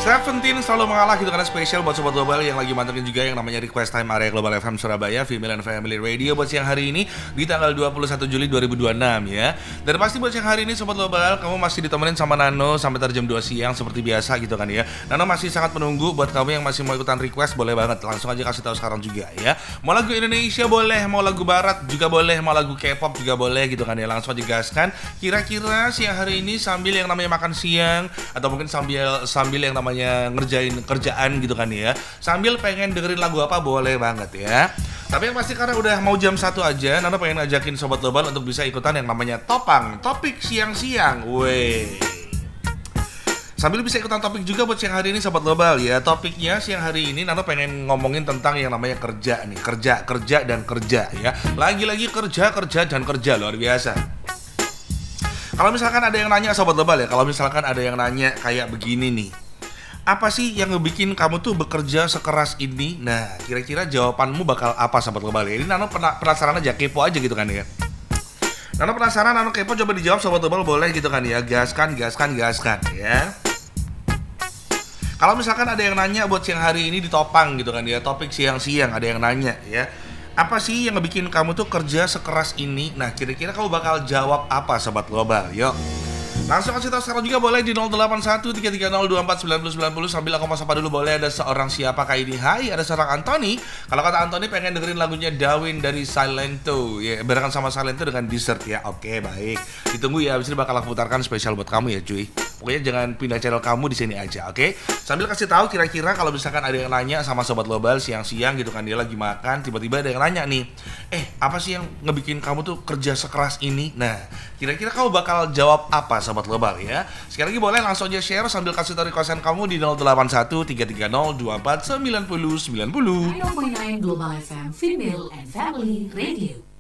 Seventeen selalu mengalah gitu karena spesial buat Sobat Global yang lagi mantengin juga yang namanya Request Time area Global FM Surabaya, Female and Family Radio buat siang hari ini di tanggal 21 Juli 2026 ya. Dan pasti buat siang hari ini Sobat Global kamu masih ditemenin sama Nano sampai jam 2 siang seperti biasa gitu kan ya. Nano masih sangat menunggu buat kamu yang masih mau ikutan request, boleh banget langsung aja kasih tahu sekarang juga ya. Mau lagu Indonesia boleh, mau lagu Barat juga boleh, mau lagu K-pop juga boleh gitu kan ya. Langsung aja gaskan. Kira-kira siang hari ini sambil yang namanya makan siang atau mungkin sambil yang namanya ngerjain kerjaan gitu kan ya, sambil pengen dengerin lagu apa boleh banget ya. Tapi yang pasti karena udah mau jam 1 aja, Nano pengen ngajakin Sobat Global untuk bisa ikutan yang namanya Topang, topik siang-siang. Weh, sambil bisa ikutan topik juga buat siang hari ini Sobat Global ya. Topiknya siang hari ini Nano pengen ngomongin tentang yang namanya kerja nih. Kerja dan kerja ya. Lagi-lagi kerja dan kerja, luar biasa. Kalau misalkan ada yang nanya Sobat Global ya, kalau misalkan ada yang nanya kayak begini nih, apa sih yang ngebikin kamu tuh bekerja sekeras ini? Nah, kira-kira jawabanmu bakal apa Sobat Global? Ini Nano penasaran aja, kepo aja gitu kan ya. Nano penasaran, Nano kepo, coba dijawab Sobat Global boleh gitu kan ya. Gaskan ya. Kalau misalkan ada yang nanya buat siang hari ini di Topang gitu kan ya, topik siang-siang ada yang nanya ya, apa sih yang ngebikin kamu tuh kerja sekeras ini? Nah, kira-kira kamu bakal jawab apa Sobat Global? Yuk, langsung kasih tahu sekarang juga boleh di 081330249090. Sambil aku mau sapa dulu, boleh ada seorang siapakah ini? Hai, ada seorang Anthony. Kalau kata Anthony pengen dengerin lagunya Dawin dari Silento ya, barengan sama Silento dengan Dessert ya. Oke, baik. Ditunggu ya, abis ini bakal aku putarkan spesial buat kamu ya cuy. Pokoknya jangan pindah channel kamu di sini aja, oke? Sambil kasih tahu kira-kira kalau misalkan ada yang nanya sama Sobat Global siang-siang gitu kan, dia lagi makan, tiba-tiba ada yang nanya nih, apa sih yang ngebikin kamu tuh kerja sekeras ini? Nah, kira-kira kamu bakal jawab apa Sobat Global ya? Sekali lagi boleh langsung aja share sambil kasih tahu requestan kamu di 081330249090. 90.9 Global FM, Female and Family Radio.